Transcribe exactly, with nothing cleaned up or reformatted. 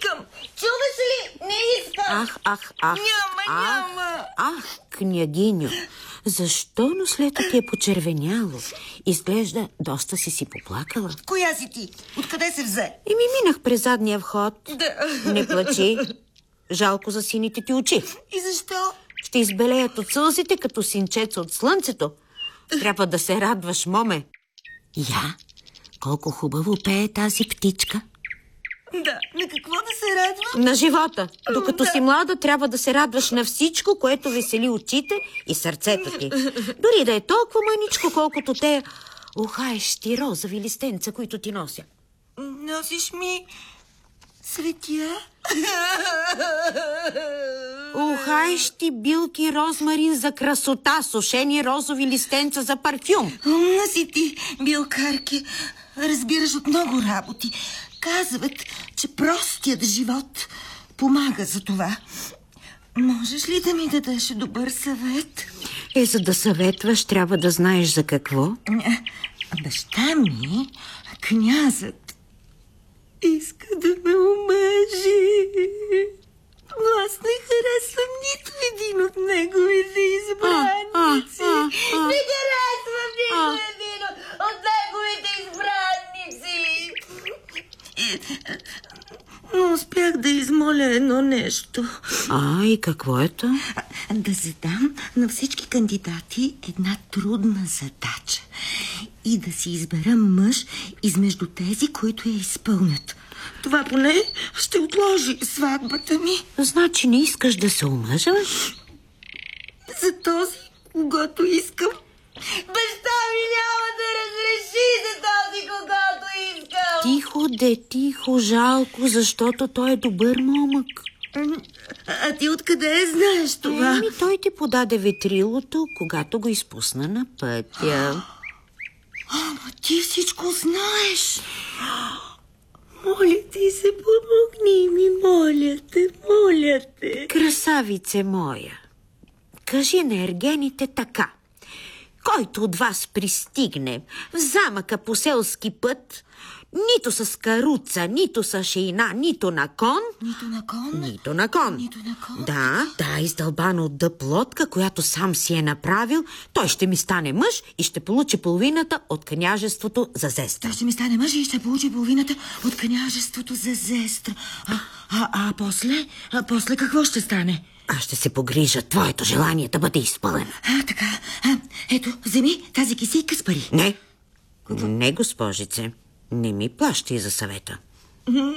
искам. Чуваш ли? Не искам. Ах, ах, ах. Няма, ах, няма. Ах, княгиньо, защо нослето ти е почервеняло? Изглежда, доста си си поплакала. Коя си ти? Откъде се взе? И ми минах през задния вход. Да. Не плачи. Жалко за сините ти очи. И защо? Ще избелеят от сълзите, като синчеца от слънцето. Трябва да се радваш, моме. Я, колко хубаво пее тази птичка. Да, на какво да се радвам? На живота. Докато Да. си млада, трябва да се радваш на всичко, което весели очите и сърцето ти. Дори да е толкова мъничко, колкото те ухаещи розови листенца, които ти нося. Носиш ми светя? Ухаещи билки розмарин за красота, сушени розови листенца за парфюм. Умна си ти, билкарки. Разбираш от много работи. Казват, че простият живот помага за това. Можеш ли да ми дадеш добър съвет? Е, за да съветваш, трябва да знаеш за какво. Баща ми, князът, иска да ме омъжи. Но аз не харесвам нито един от неговите избранници. А, а, а, а. Не харесвам нито един от неговите избранници. Но успях да измоля едно нещо. А, и какво е то? Да задам на всички кандидати една трудна задача и да си избера мъж измежду тези, които я изпълнят. Това поне ще отложи сватбата ми. Значи не искаш да се омъжваш? За този, когато искам. Баща ми няма да разреши за този, когато искам. Тихо, де, тихо, жалко, защото той е добър момък. А, а ти откъде знаеш това? Еми, той ти подаде ветрилото, когато го изпусна на пътя. Ама ти всичко знаеш. Моля ти се, помогни ми, моля те, моля те. Красавице моя, кажи на ергените така. Който от вас пристигне в замъка по селски път, нито с каруца, нито с шейна, нито на кон... Нито на кон? Нито на кон. Нито на кон? Да, да, издълбана от дъб лодка, която сам си е направил, той ще ми стане мъж и ще получи половината от княжеството за Зестра. Той ще ми стане мъж и ще получи половината от княжеството за Зестра. А, а, а после? А после какво ще стане? Аз ще се погрижа твоето желание да бъде изпълнено. А, така. А, ето, вземи тази кисийка с пари. Не, не, госпожице, не ми плащай за съвета.